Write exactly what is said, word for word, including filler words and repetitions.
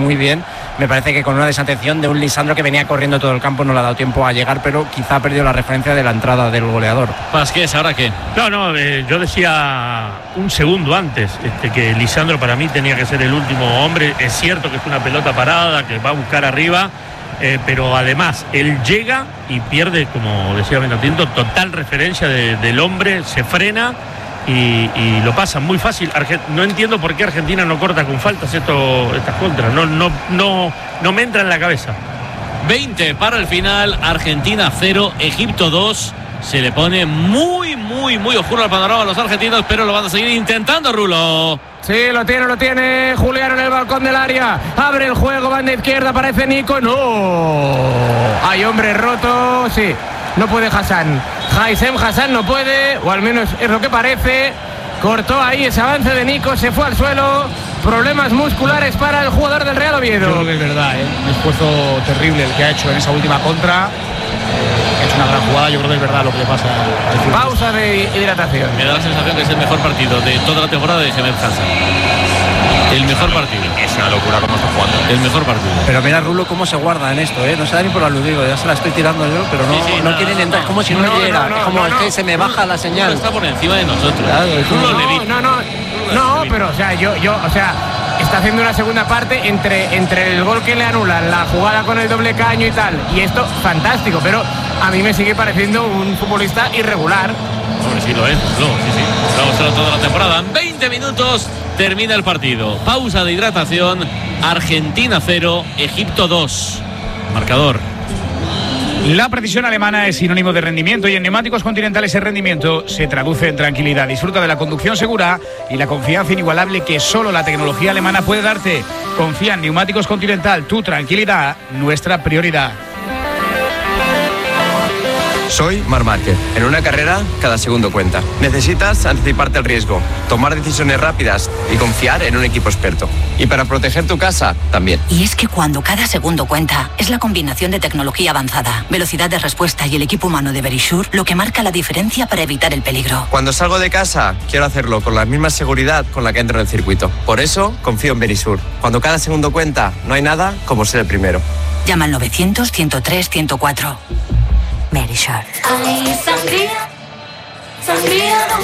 muy bien. Me parece que con una desatención de un Lisandro que venía corriendo todo el campo no le ha dado tiempo a llegar, pero quizá ha perdido la referencia de la entrada del goleador. Pasqués, ¿ahora qué? No, no, eh, yo decía un segundo antes este, que Lisandro para mí tenía que ser el último hombre. Es cierto que es una pelota parada, que va a buscar arriba, eh, pero además él llega y pierde, como decía Vinotinto, total referencia de, del hombre, se frena y, y lo pasa muy fácil. Argent- no entiendo por qué Argentina no corta con faltas esto, estas contras, no, no, no, no me entra en la cabeza. veinte para el final, Argentina cero, Egipto dos. Se le pone muy, muy, muy oscuro el panorama a los argentinos, pero lo van a seguir intentando, Rulo. Sí, lo tiene, lo tiene Julián en el balcón del área. Abre el juego, banda izquierda, aparece Nico. ¡No! Hay hombre roto, sí. No puede Hassan. Haitham Hassan no puede, o al menos es lo que parece. Cortó ahí ese avance de Nico, se fue al suelo. Problemas musculares para el jugador del Real Oviedo. Yo creo que es verdad, ¿eh? Un esfuerzo terrible el que ha hecho en esa última contra. Eh, es una gran jugada, yo creo que es verdad lo que le pasa al Pausa de hidratación. Me da la sensación que es el mejor partido de toda la temporada de Ahmed Hassan. El mejor partido. Es una locura cómo está jugando. El mejor partido. Pero mira Rulo cómo se guarda en esto, ¿eh? No se da ni por aludido, ya se la estoy tirando yo, pero no, Sí, sí, no no, quieren no, entrar, no. como si no, No, llega, no, no, como no, es no. que se me baja la señal. Está por encima de nosotros. Claro, Rulo No, Levit. no, no, no, pero o sea, yo, yo, o sea, está haciendo una segunda parte entre, entre el gol que le anulan, la jugada con el doble caño y tal, y esto fantástico, pero a mí me sigue pareciendo un futbolista irregular. Hombre, sí lo es, no, sí, sí. Vamos a hacerlo toda la temporada. En veinte minutos termina el partido. Pausa de hidratación. Argentina cero, Egipto dos. Marcador. La precisión alemana es sinónimo de rendimiento y en Neumáticos Continental ese rendimiento se traduce en tranquilidad. Disfruta de la conducción segura y la confianza inigualable que solo la tecnología alemana puede darte. Confía en Neumáticos Continental, tu tranquilidad, nuestra prioridad. Soy Marc Márquez. En una carrera, cada segundo cuenta. Necesitas anticiparte al riesgo, tomar decisiones rápidas y confiar en un equipo experto. Y para proteger tu casa, también. Y es que cuando cada segundo cuenta, es la combinación de tecnología avanzada, velocidad de respuesta y el equipo humano de Verisure lo que marca la diferencia para evitar el peligro. Cuando salgo de casa, quiero hacerlo con la misma seguridad con la que entro en el circuito. Por eso, confío en Verisure. Cuando cada segundo cuenta, no hay nada como ser el primero. Llama al novecientos, ciento tres, ciento cuatro. Verisure.